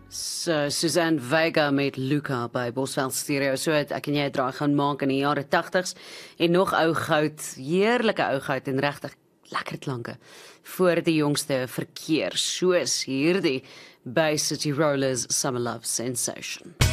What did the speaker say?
So, Suzanne Vega met Luca by Bosveld Stereo. So het ek en jy 'n draai gaan maak in die jare 80s en nog ou goud, heerlike ou goud en regtig lekker klanke voor die jongste verkeer, soos hierdie by City Rollers Summer Love Sensation.